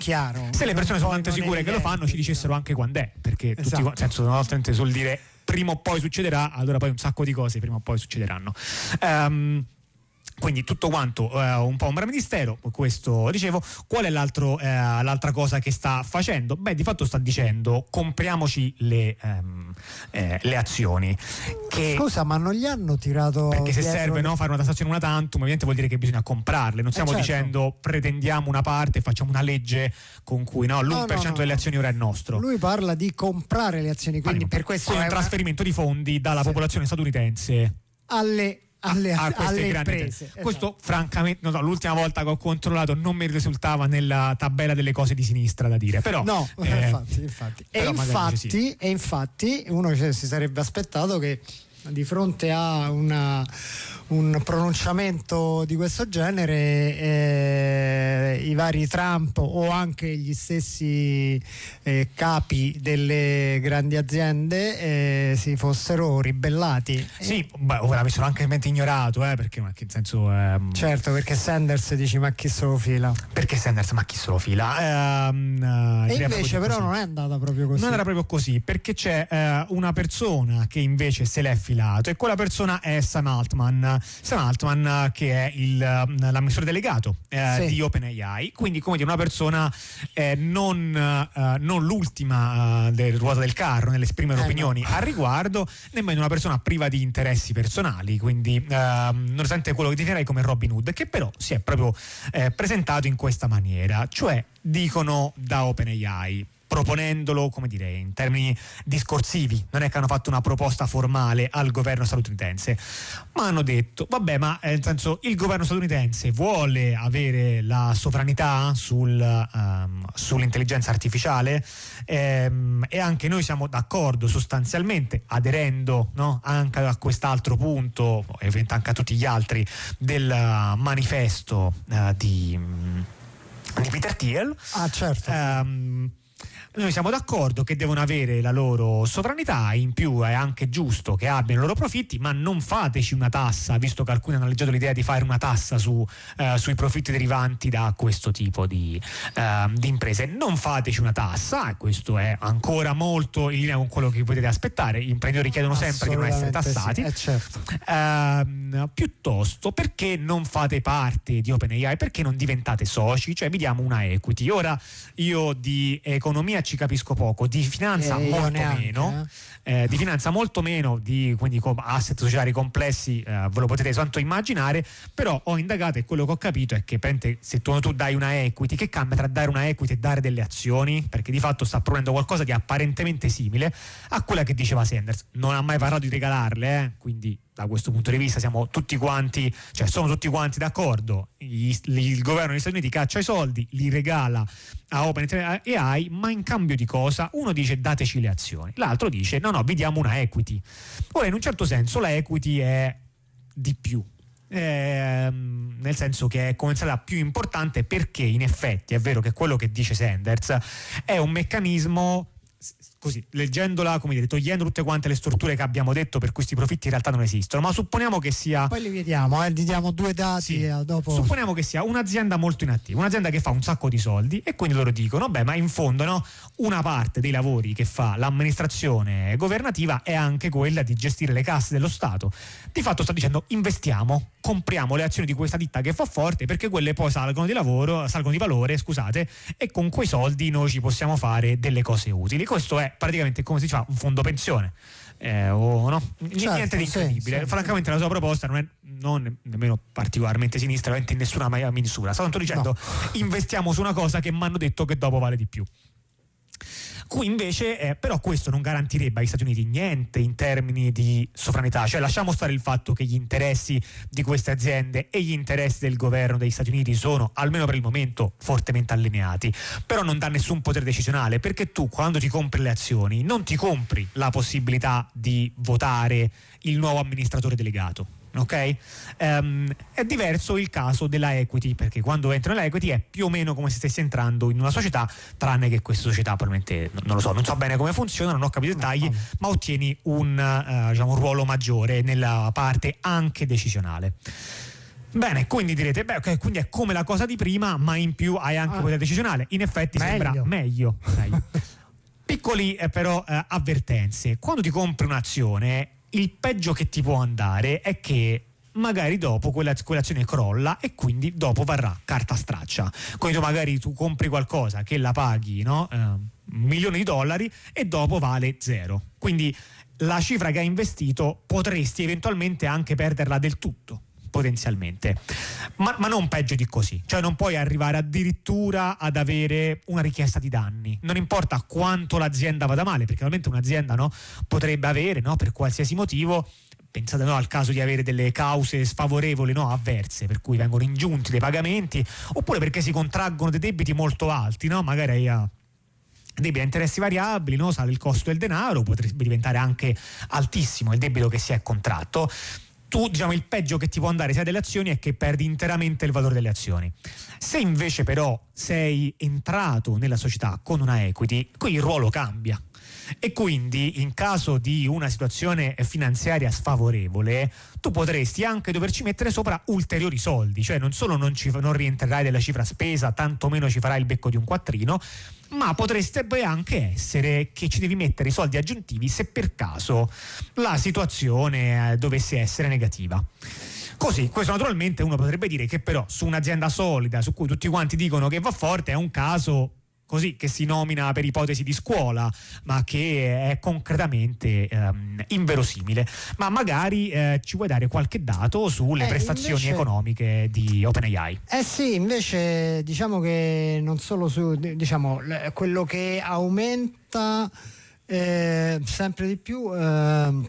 chiaro. Se le persone sono tanto sicure che lo fanno, ci dicessero anche quando è, perché tutti, nel senso, una volta sul dire prima o poi succederà, allora poi un sacco di cose prima o poi succederanno. Quindi tutto quanto un po' ombra ministero. Questo dicevo. Qual è l'altra cosa che sta facendo? Beh, di fatto sta dicendo compriamoci le azioni. Scusa, ma non gli hanno tirato, perché se serve fare una tassazione una tantum, ovviamente vuol dire che bisogna comprarle. Non stiamo dicendo pretendiamo una parte e facciamo una legge con cui l'1% delle azioni ora è nostro. Lui parla di comprare le azioni, quindi per questo è un trasferimento di fondi dalla popolazione statunitense alle imprese. Questo francamente l'ultima volta che ho controllato non mi risultava nella tabella delle cose di sinistra da dire, però infatti. E infatti uno si sarebbe aspettato che di fronte a un pronunciamento di questo genere i vari Trump o anche gli stessi capi delle grandi aziende si fossero ribellati. Sì, ora l'avessero anche ignorato, perché ma che senso certo, perché Sanders dici ma chi se lo fila? Perché Sanders ma chi se lo fila? E invece però non è andata proprio così. Non era proprio così, perché c'è una persona che invece se l'è filato, e quella persona è Sam Altman, che è l'amministratore delegato di OpenAI, quindi come dire una persona non l'ultima del ruota del carro nell'esprimere opinioni al riguardo, nemmeno una persona priva di interessi personali, quindi non sente quello che definirei come Robin Hood, che però si è proprio presentato in questa maniera, cioè dicono da OpenAI, proponendolo, come dire, in termini discorsivi, non è che hanno fatto una proposta formale al governo statunitense, ma hanno detto vabbè, ma nel senso il governo statunitense vuole avere la sovranità sull'intelligenza artificiale, e anche noi siamo d'accordo sostanzialmente, aderendo anche a quest'altro punto e ovviamente anche a tutti gli altri del manifesto di Peter Thiel. Certo. Noi siamo d'accordo che devono avere la loro sovranità, in più è anche giusto che abbiano i loro profitti, ma non fateci una tassa, visto che alcuni hanno leggiato l'idea di fare una tassa sui profitti derivanti da questo tipo di imprese. Non fateci una tassa, e questo è ancora molto in linea con quello che potete aspettare. Gli imprenditori chiedono sempre di non essere tassati. Sì, certo. Piuttosto, perché non fate parte di OpenAI? Perché non diventate soci? Cioè vi diamo una equity. Ora io di economia ci capisco poco, di finanza molto meno, di finanza molto meno, quindi asset sociali complessi ve lo potete soltanto immaginare, però ho indagato e quello che ho capito è che se tu dai una equity, che cambia tra dare una equity e dare delle azioni? Perché di fatto sta proponendo qualcosa di apparentemente simile a quella che diceva Sanders. Non ha mai parlato di regalarle, quindi da questo punto di vista sono tutti quanti d'accordo. Il governo degli Stati Uniti caccia i soldi, li regala a OpenAI, ma in cambio di cosa? Uno dice dateci le azioni, l'altro dice no, vi diamo una equity. Ora in un certo senso la equity è di più, nel senso che è come la più importante, perché in effetti è vero che quello che dice Sanders è un meccanismo, così leggendola, come dire, togliendo tutte quante le storture che abbiamo detto, per questi profitti in realtà non esistono, ma supponiamo che sia, poi li vediamo, gli diamo due dati dopo. Supponiamo che sia un'azienda molto inattiva, un'azienda che fa un sacco di soldi, e quindi loro dicono beh, ma in fondo una parte dei lavori che fa l'amministrazione governativa è anche quella di gestire le casse dello Stato. Di fatto sta dicendo investiamo, compriamo le azioni di questa ditta che fa forte, perché quelle poi salgono di valore, e con quei soldi noi ci possiamo fare delle cose utili. Questo è praticamente come si fa un fondo pensione, niente di incredibile. Sì. Francamente la sua proposta non è nemmeno particolarmente sinistra, in nessuna misura. Sto dicendo investiamo su una cosa che mi hanno detto che dopo vale di più. Qui invece però questo non garantirebbe agli Stati Uniti niente in termini di sovranità, cioè lasciamo stare il fatto che gli interessi di queste aziende e gli interessi del governo degli Stati Uniti sono, almeno per il momento, fortemente allineati, però non dà nessun potere decisionale, perché tu quando ti compri le azioni non ti compri la possibilità di votare il nuovo amministratore delegato. Ok? È diverso il caso della equity, perché quando entro nella equity è più o meno come se stessi entrando in una società, tranne che queste società probabilmente non so bene come funzionano, non ho capito i dettagli, ma ottieni un ruolo maggiore nella parte anche decisionale. Bene, quindi direte, ok, quindi è come la cosa di prima, ma in più hai anche potere decisionale. In effetti sembra meglio. Piccoli però avvertenze. Quando ti compri un'azione, il peggio che ti può andare è che magari dopo quell'azione crolla e quindi dopo varrà carta straccia. Quindi magari tu compri qualcosa che la paghi, no? $1.000.000 e dopo vale 0. Quindi la cifra che hai investito potresti eventualmente anche perderla del tutto, potenzialmente, ma non peggio di così. Cioè non puoi arrivare addirittura ad avere una richiesta di danni, non importa quanto l'azienda vada male, perché ovviamente un'azienda, no, potrebbe avere, no, per qualsiasi motivo, pensate, no, al caso di avere delle cause sfavorevoli, no, avverse, per cui vengono ingiunti dei pagamenti, oppure perché si contraggono dei debiti molto alti, no, magari a debiti a interessi variabili, no, sale il costo del denaro, potrebbe diventare anche altissimo il debito che si è contratto. Tu, diciamo, il peggio che ti può andare sia delle azioni è che perdi interamente il valore delle azioni. Se invece però sei entrato nella società con una equity, qui il ruolo cambia. E quindi in caso di una situazione finanziaria sfavorevole tu potresti anche doverci mettere sopra ulteriori soldi, cioè non solo non rientrerai della cifra spesa, tantomeno ci farai il becco di un quattrino, ma potrebbe anche essere che ci devi mettere i soldi aggiuntivi se per caso la situazione dovesse essere negativa. Così, questo naturalmente uno potrebbe dire che però su un'azienda solida, su cui tutti quanti dicono che va forte, è un caso così che si nomina per ipotesi di scuola, ma che è concretamente inverosimile. Ma magari ci vuoi dare qualche dato sulle prestazioni economiche di OpenAI? Sì, invece diciamo che non solo su, diciamo, quello che aumenta sempre di più, non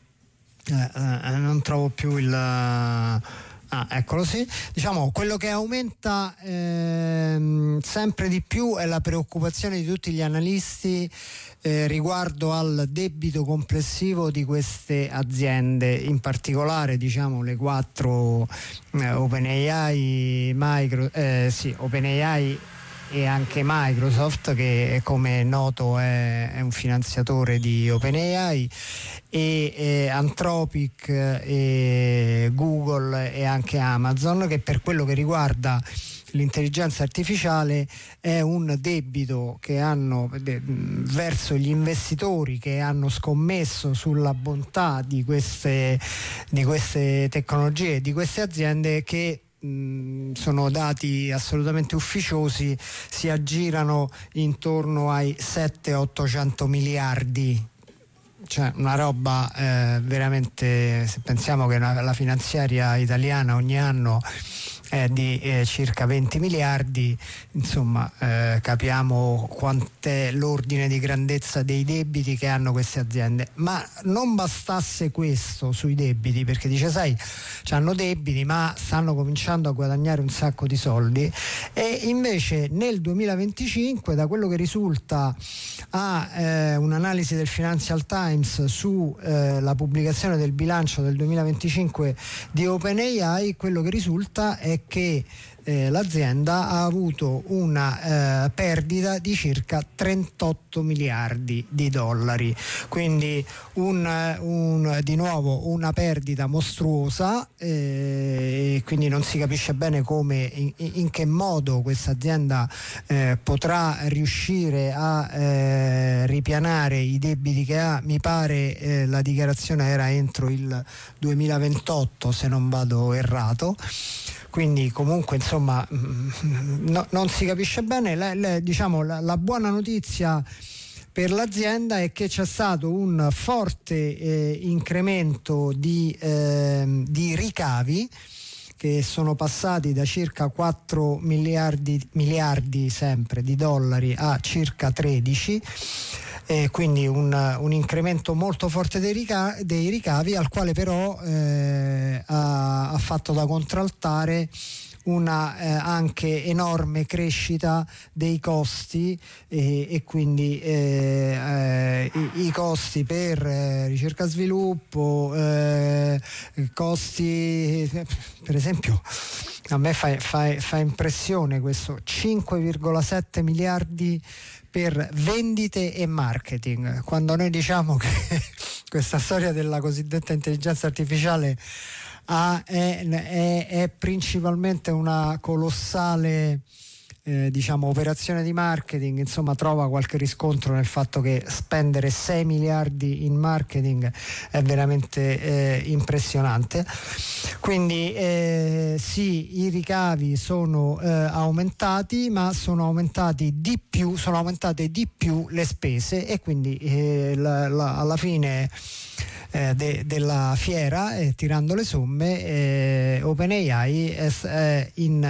trovo più il... eccolo, sì. Diciamo, quello che aumenta sempre di più è la preoccupazione di tutti gli analisti riguardo al debito complessivo di queste aziende, in particolare, diciamo, le 4 OpenAI, OpenAI e anche Microsoft, che come è noto è un finanziatore di OpenAI, e Anthropic, e Google e anche Amazon, che per quello che riguarda l'intelligenza artificiale è un debito che hanno verso gli investitori che hanno scommesso sulla bontà di queste tecnologie, di queste aziende, che sono dati assolutamente ufficiosi, si aggirano intorno ai 700-800 miliardi. Cioè una roba veramente, se pensiamo che la finanziaria italiana ogni anno è di circa 20 miliardi, insomma capiamo quant'è l'ordine di grandezza dei debiti che hanno queste aziende. Ma non bastasse questo sui debiti, perché dice, sai, hanno debiti ma stanno cominciando a guadagnare un sacco di soldi, e invece nel 2025, da quello che risulta a un'analisi del Financial Times su la pubblicazione del bilancio del 2025 di OpenAI, quello che risulta è che l'azienda ha avuto una perdita di circa 38 miliardi di dollari, quindi di nuovo una perdita mostruosa, quindi non si capisce bene come, in che modo questa azienda potrà riuscire a ripianare i debiti che ha. Mi pare la dichiarazione era entro il 2028, se non vado errato. Quindi comunque, insomma, non si capisce bene. Diciamo, la buona notizia per l'azienda è che c'è stato un forte incremento di ricavi, che sono passati da circa 4 miliardi sempre di dollari a circa 13, quindi un incremento molto forte dei ricavi, al quale però ha fatto da contraltare una anche enorme crescita dei costi, e quindi i costi per ricerca e sviluppo, costi, per esempio, a me fa impressione questo 5,7 miliardi per vendite e marketing, quando noi diciamo che questa storia della cosiddetta intelligenza artificiale è principalmente una colossale diciamo operazione di marketing, insomma trova qualche riscontro nel fatto che spendere 6 miliardi in marketing è veramente impressionante. Quindi sì, i ricavi sono aumentati, ma sono aumentate di più le spese, e quindi alla fine della fiera, tirando le somme, OpenAI è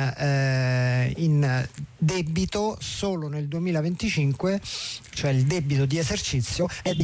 in debito solo nel 2025, cioè il debito di esercizio è di